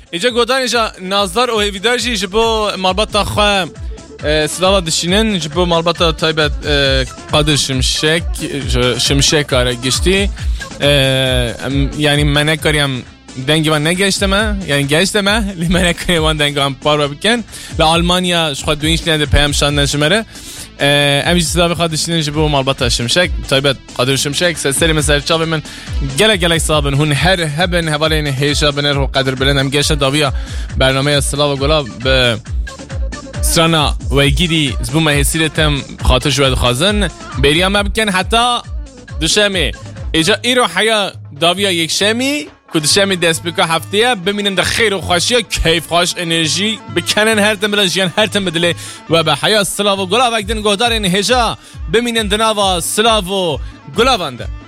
ایجا گودان ایجا نازدار و هیویدارجی جبو مالباتا خواه سلاوات دشینن جبو مالباتا تایبت قادر شمشک آره گشتی یعنی منه کاریم دنگی من نگشتمه یعنی گشتمه لی منه کاریم وان دنگی هم پارو بکن لآلمانیا شخواه دوینش نیده پیام شاندن شمره امیج سلاوی خواه دشینن جبو مالباتا شمشک تایبت قادر شمشک سری مسر چاوی من گلک صابن هون هر هبن حوالین هیشا بنر و قدر بلند هم گشت داویا برنامه سلاو گلاب به سرانا ویگیری زبون مهسیرتم خاطر شوید خازن بریم بکن حتی دوشمی ایجا ایرو حیا داویا یک شمی که دوشمی دست بکا هفتیه ببینن در خیر و خوشی کیف خوش انرژی بکنن هر تم بدن جیان هر تم بدله و به حیا سلاو و گلاب اگدن گهدار این هجا ببینن دناوا سلاو و گلابانده